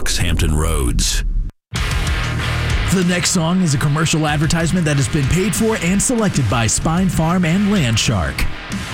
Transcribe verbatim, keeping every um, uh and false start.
rocks Hampton Roads. The next song is a commercial advertisement that has been paid for and selected by Spine Farm and Landshark.